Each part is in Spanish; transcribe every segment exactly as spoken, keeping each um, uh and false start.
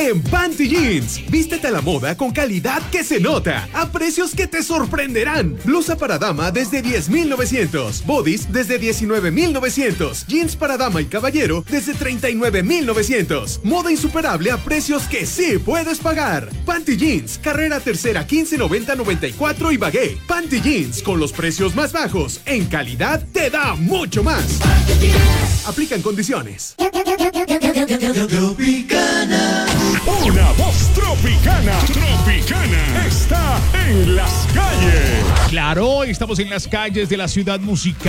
en Panty Jeans. Vístete a la moda con calidad que se nota, a precios que te sorprenderán. Blusa para dama desde diez mil novecientos, bodies desde diecinueve mil novecientos, jeans para dama y caballero desde treinta y nueve mil novecientos. Moda insuperable a precios que sí puedes pagar. Panty Jeans, carrera tercera quince noventa noventa y cuatro y Bagué. Panty Jeans, con los precios más bajos, en calidad te da mucho más. Aplican condiciones. Tropicana. Una voz tropicana. Tropicana está en las calles. Claro, estamos en las calles de la ciudad musical.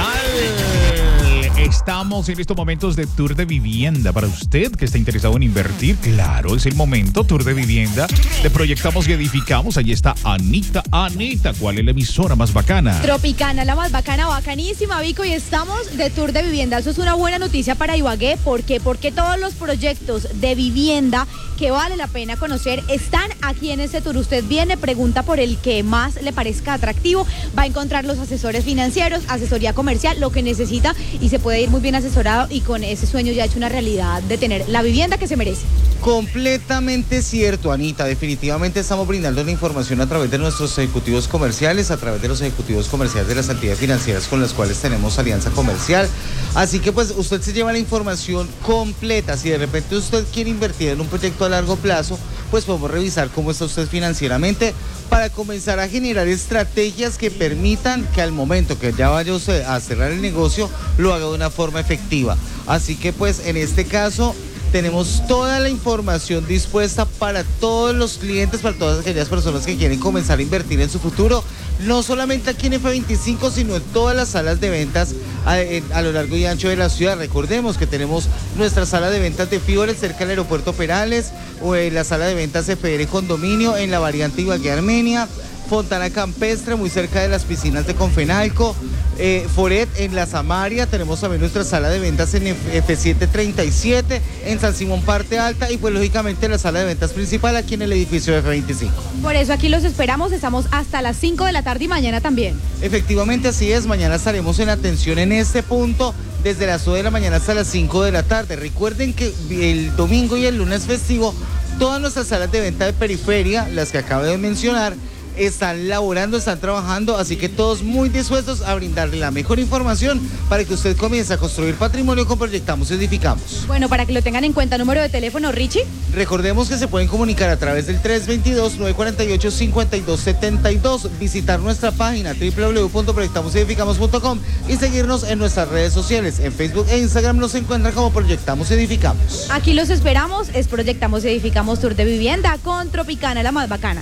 Estamos en estos momentos de tour de vivienda. Para usted que está interesado en invertir, claro, es el momento. Tour de vivienda. Te proyectamos y edificamos. Ahí está Anita. Anita, ¿cuál es la emisora más bacana? Tropicana, la más bacana, bacanísima, Vico. Y estamos de tour de vivienda. Eso es una buena noticia para Ibagué. ¿Por qué? Porque todos los proyectos de vivienda que vale la pena conocer están aquí en este tour. Usted viene, pregunta por el que más le parezca atractivo. Va a encontrar los asesores financieros, asesoría comercial, lo que necesita, y se puede ir muy bien asesorado y con ese sueño ya hecho una realidad de tener la vivienda que se merece. Completamente cierto, Anita. Definitivamente estamos brindando la información a través de nuestros ejecutivos comerciales, a través de los ejecutivos comerciales de las entidades financieras con las cuales tenemos alianza comercial. Así que pues usted se lleva la información completa. Si de repente usted quiere invertir en un proyecto a largo plazo, pues podemos revisar cómo está usted financieramente para comenzar a generar estrategias que permitan que al momento que ya vaya usted a cerrar el negocio, lo haga de una forma efectiva. Así que pues en este caso tenemos toda la información dispuesta para todos los clientes, para todas aquellas personas que quieren comenzar a invertir en su futuro, no solamente aquí en F veinticinco, sino en todas las salas de ventas a, a lo largo y ancho de la ciudad. Recordemos que tenemos nuestra sala de ventas de Fiores cerca del aeropuerto Perales, o en la sala de ventas F R Condominio en la variante Ibagué Armenia, Fontana Campestre, muy cerca de las piscinas de Confenalco, eh, Foret en la Samaria, tenemos también nuestra sala de ventas en F siete treinta y siete, en San Simón Parte Alta, y pues lógicamente la sala de ventas principal aquí en el edificio de F veinticinco. Por eso aquí los esperamos, estamos hasta las cinco de la tarde y mañana también. Efectivamente, así es, mañana estaremos en atención en este punto, desde las nueve de la mañana hasta las cinco de la tarde. Recuerden que el domingo y el lunes festivo, todas nuestras salas de venta de periferia, las que acabo de mencionar, están laborando, están trabajando, así que todos muy dispuestos a brindarle la mejor información para que usted comience a construir patrimonio con Proyectamos y Edificamos. Bueno, para que lo tengan en cuenta, número de teléfono, Richie. Recordemos que se pueden comunicar a través del tres dos dos, nueve cuatro ocho, cinco dos siete dos, visitar nuestra página doble u doble u doble u punto proyectamos y edificamos punto com y seguirnos en nuestras redes sociales. En Facebook e Instagram nos encuentran como Proyectamos y Edificamos. Aquí los esperamos, es Proyectamos y Edificamos Tour de Vivienda con Tropicana, la más bacana.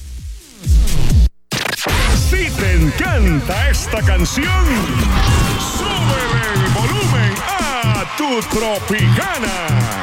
Si te encanta esta canción, súbele el volumen a tu Tropicana.